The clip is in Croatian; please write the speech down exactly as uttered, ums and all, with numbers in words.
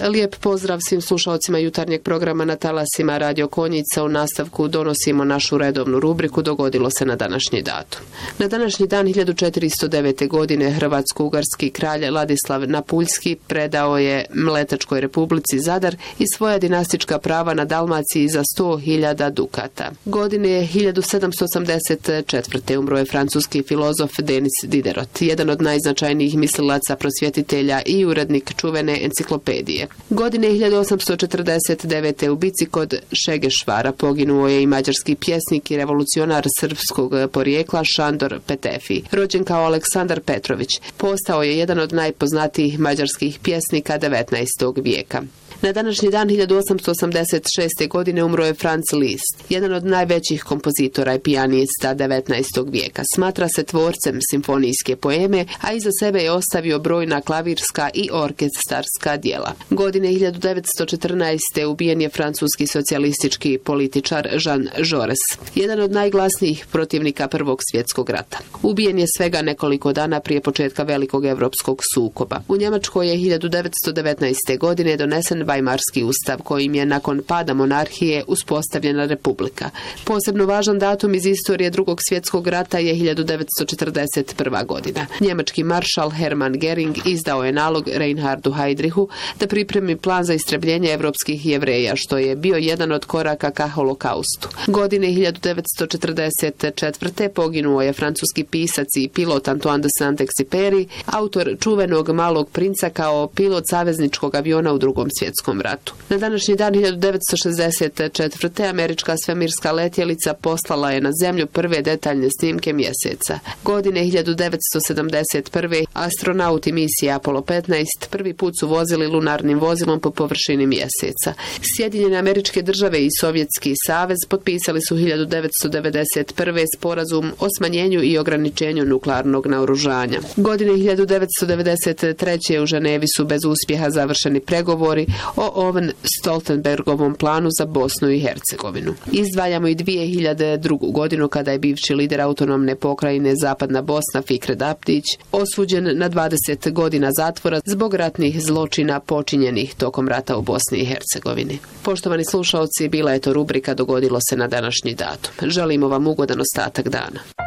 Lijep pozdrav svim slušalcima jutarnjeg programa na talasima Radio Konjica. U nastavku donosimo našu redovnu rubriku Dogodilo se na današnji datum. Na današnji dan hiljadu četiristo devete. godine hrvatsko-ugarski kralj Ladislav Napuljski predao je Mletačkoj republici Zadar i svoja dinastička prava na Dalmaciji za sto hiljada dukata. Godine hiljadu sedamsto osamdeset četvrte. umro je francuski filozof Denis Diderot, jedan od najznačajnijih mislilaca, prosvjetitelja i urednik čuvene enciklopedije. Godine hiljadu osamsto četrdeset devete. u bici kod Šegešvara poginuo je i mađarski pjesnik i revolucionar srpskog porijekla Šandor Petefi. Rođen kao Aleksandar Petrović, postao je jedan od najpoznatijih mađarskih pjesnika devetnaestog vijeka. Na današnji dan hiljadu osamsto osamdeset šeste. godine umro je Franz Liszt, jedan od najvećih kompozitora i pijanista devetnaestog vijeka. Smatra se tvorcem simfonijske poeme, a iza sebe je ostavio brojna klavirska i orkestarska djela. Godine hiljadu devetsto četrnaeste. ubijen je francuski socijalistički političar Jean Jaurès, jedan od najglasnijih protivnika Prvog svjetskog rata. Ubijen je svega nekoliko dana prije početka velikog europskog sukoba. U Njemačkoj je hiljadu devetsto devetnaeste. godine donesen Vajmarski ustav, kojim je nakon pada monarhije uspostavljena republika. Posebno važan datum iz istorije Drugog svjetskog rata je hiljadu devetsto četrdeset prva. godina. Njemački maršal Hermann Göring izdao je nalog Reinhardu Heydrichu da pripremi plan za istrebljenje evropskih Jevreja, što je bio jedan od koraka ka holokaustu. Godine hiljadu devetsto četrdeset četvrte. poginuo je francuski pisac i pilot Antoine de Saint-Exupéry, autor čuvenog Malog princa kao pilot savezničkog aviona u Drugom svjetskom ratu. Na današnji dan hiljadu devetsto šezdeset četvrte. američka svemirska letjelica poslala je na zemlju prve detaljne snimke mjeseca. Godine hiljadu devetsto sedamdeset prve. astronauti misije Apollo petnaest prvi put su vozili lunarnim vozilom po površini mjeseca. Sjedinjene Američke Države i Sovjetski savez potpisali su hiljadu devetsto devedeset prve. sporazum o smanjenju i ograničenju nuklearnog naoružanja. Godine hiljadu devetsto devedeset treće. u Ženevi su bez uspjeha završeni pregovori o Owen-Stoltenbergovom planu za Bosnu i Hercegovinu. Izdvajamo i dvije hiljade drugu. godinu kada je bivši lider autonomne pokrajine Zapadna Bosna Fikret Aptić osuđen na dvadeset godina zatvora zbog ratnih zločina počinjenih tokom rata u Bosni i Hercegovini. Poštovani slušalci, bila je to rubrika Dogodilo se na današnji datum. Želimo vam ugodan ostatak dana.